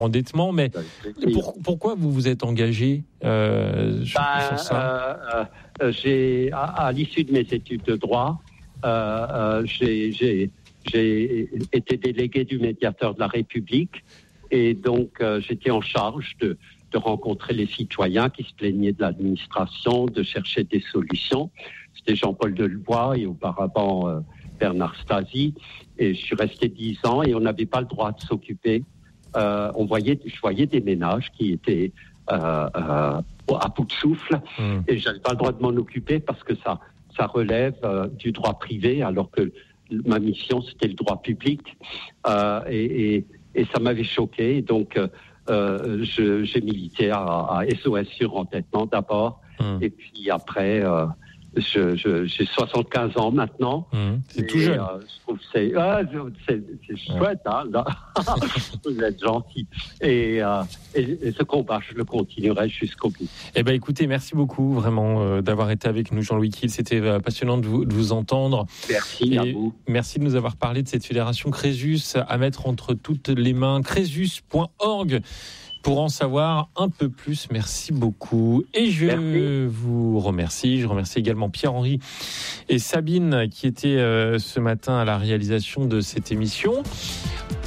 endettement. Mais pourquoi vous vous êtes engagé sur ça? À l'issue de mes études de droit, j'ai été délégué du médiateur de la République et donc j'étais en charge de rencontrer les citoyens qui se plaignaient de l'administration, de chercher des solutions. C'était Jean-Paul Delevoye et auparavant Bernard Stasi. Et je suis resté 10 ans et on n'avait pas le droit de s'occuper. Je voyais des ménages qui étaient à bout de souffle et je n'avais pas le droit de m'en occuper parce que ça relève du droit privé alors que ma mission c'était le droit public et ça m'avait choqué. Et donc j'ai milité à SOS Surendettement d'abord et puis après j'ai 75 ans maintenant. C'est tout jeune. Je trouve que c'est chouette, hein, là. Vous êtes gentil. Et ce combat, je le continuerai jusqu'au bout. Eh ben, écoutez, merci beaucoup vraiment d'avoir été avec nous, Jean-Louis Kiel. C'était passionnant de vous entendre. Merci à vous. Merci de nous avoir parlé de cette fédération Crésus à mettre entre toutes les mains. Crésus.org. Pour en savoir un peu plus, merci beaucoup. Et je vous remercie. Je remercie également Pierre-Henri et Sabine qui étaient ce matin à la réalisation de cette émission.